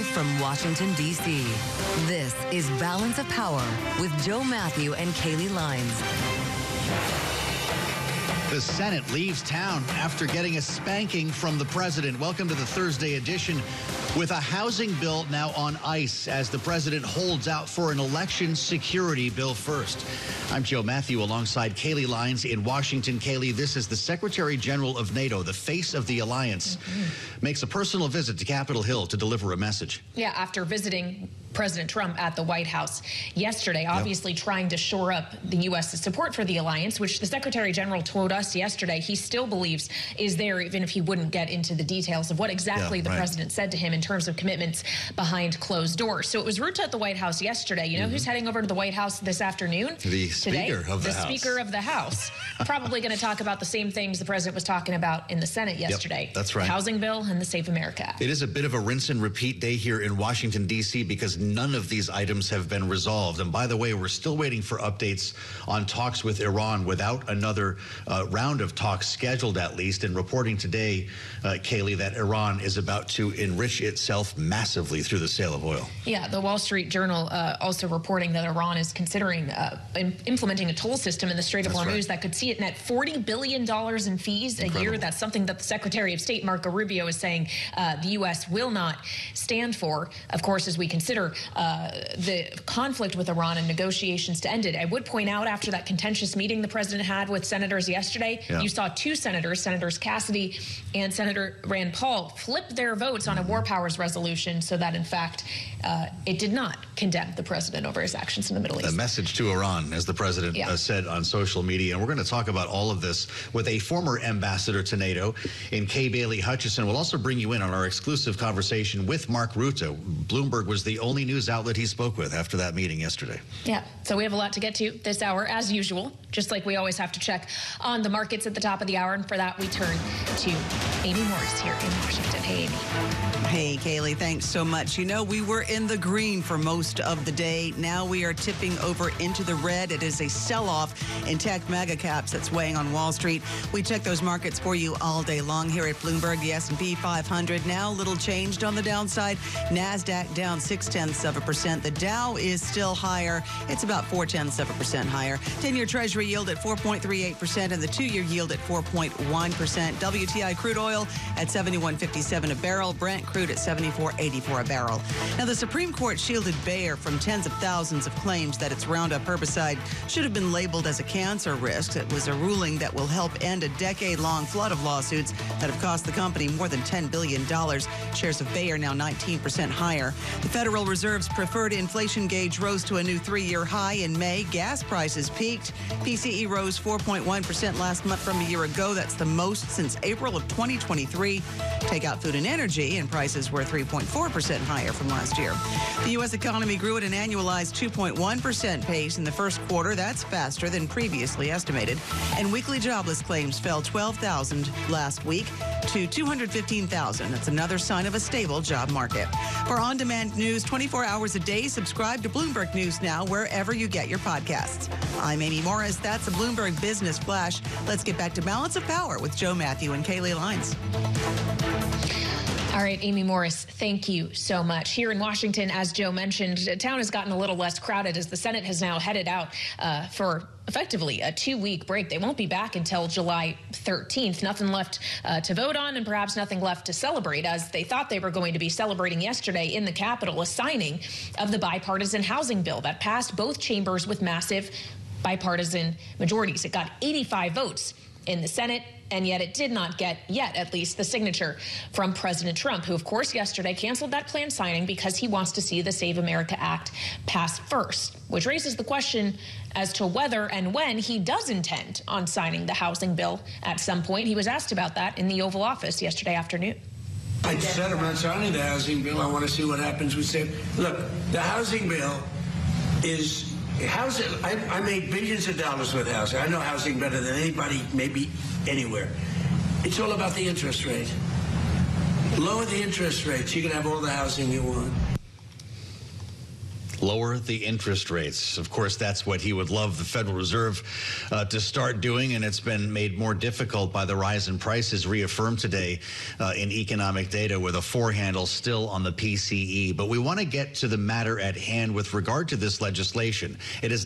from Washington, D.C., this is Balance of Power with Joe Matthew and Kaylee Lines. The Senate leaves town after getting a spanking from the president. Welcome to the Thursday edition. With a housing bill now on ice as the president holds out for an election security bill first. I'm Joe Matthew alongside Kaylee Lines in Washington. Kaylee, this is the Secretary General of NATO, the face of the alliance, makes a personal visit to Capitol Hill to deliver a message. Yeah, after visiting President Trump at the White House yesterday, obviously trying to shore up the U.S.'s support for the alliance, which the Secretary General told us yesterday he still believes is there, even if he wouldn't get into the details of what exactly the president said to him in terms of commitments behind closed doors. So it was route at the White House yesterday. You know who's heading over to the White House this afternoon? The Speaker of the House. The Speaker of the House. Probably going to talk about the same things the president was talking about in the Senate yesterday. Yep, that's right. The housing bill and the Safe America Act. It is a bit of a rinse and repeat day here in Washington, D.C. because none of these items have been resolved. And by the way, we're still waiting for updates on talks with Iran without another round of talks scheduled, at least. And reporting today, Kaylee, that Iran is about to enrich itself massively through the sale of oil. Yeah, the Wall Street Journal also reporting that Iran is considering implementing a toll system in the Strait of Hormuz that could see it net $40 billion in fees a year. That's something that the Secretary of State, Marco Rubio, is saying the U.S. will not stand for, of course, as we consider the conflict with Iran and negotiations to end it. I would point out, after that contentious meeting the president had with senators yesterday, you saw two senators, Senators Cassidy and Senator Rand Paul, flip their votes on a war powers resolution so that, in fact, it did not condemn the president over his actions in the Middle East. A message to Iran, as the president said on social media. And we're going to talk about all of this with a former ambassador to NATO in Kay Bailey Hutchison. We'll also bring you in on our exclusive conversation with Mark Rutte. Bloomberg was the only news outlet he spoke with after that meeting yesterday. Yeah, so we have a lot to get to this hour, as usual, just like we always have to check on the markets at the top of the hour. And for that, we turn to Amy Morris here in Washington. Hey, Amy. Hey, Kaylee, thanks so much. You know, we were in the green for most of the day. Now we are tipping over into the red. It is a sell-off in tech mega caps that's weighing on Wall Street. We check those markets for you all day long here at Bloomberg. The S&P 500 now little changed on the downside. NASDAQ down 0.6%. The Dow is still higher. It's about 0.4% higher. 10-year Treasury yield at 4.38% and the 2-year yield at 4.1%. WTI crude oil at $71.57 a barrel. Brent crude at $74.84 a barrel. Now, the Supreme Court shielded Bayer from tens of thousands of claims that its Roundup herbicide should have been labeled as a cancer risk. It was a ruling that will help end a decade-long flood of lawsuits that have cost the company more than $10 billion. Shares of Bayer now 19% higher. The Federal Reserve's preferred inflation gauge rose to a new 3-year high in May. Gas prices peaked. PCE rose 4.1% last month from a year ago. That's the most since April of 2023. Take out food and energy, and prices were 3.4% higher from last year. The U.S. economy grew at an annualized 2.1% pace in the first quarter. That's faster than previously estimated. And weekly jobless claims fell 12,000 last week to 215,000. That's another sign of a stable job market. For on-demand news 24 hours a day, subscribe to Bloomberg News Now wherever you get your podcasts. I'm Amy Morris. That's a Bloomberg Business Flash. Let's get back to Balance of Power with Joe Matthew and Kaylee Lines. All right, Amy Morris, thank you so much. Here in Washington, as Joe mentioned, town has gotten a little less crowded as the Senate has now headed out for effectively a 2-week break. They won't be back until July 13th. Nothing left to vote on and perhaps nothing left to celebrate, as they thought they were going to be celebrating yesterday in the Capitol a signing of the bipartisan housing bill that passed both chambers with massive bipartisan majorities. It got 85 votes in the Senate, and yet it did not get, at least, the signature from President Trump, who, of course, yesterday canceled that planned signing because he wants to see the Save America Act pass first, which raises the question as to whether and when he does intend on signing the housing bill at some point. He was asked about that in the Oval Office yesterday afternoon. I said I'm not signing the housing bill. I want to see what happens with Save. Look, the housing bill is... Housing, I made billions of dollars with housing. I know housing better than anybody, maybe anywhere. It's all about the interest rate. Lower the interest rates, you can have all the housing you want. lower the interest rates. Of course, that's what he would love the Federal Reserve to start doing, and it's been made more difficult by the rise in prices reaffirmed today in economic data with a 4 handle still on the PCE. But we want to get to the matter at hand with regard to this legislation. It is